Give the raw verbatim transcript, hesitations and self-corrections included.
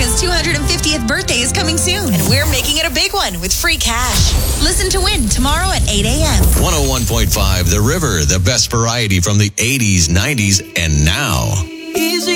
America's two hundred fiftieth birthday is coming soon, and we're making it a big one with free cash. Listen to Win tomorrow at eight a.m. one oh one point five The River, the best variety from the eighties, nineties, and now. Easy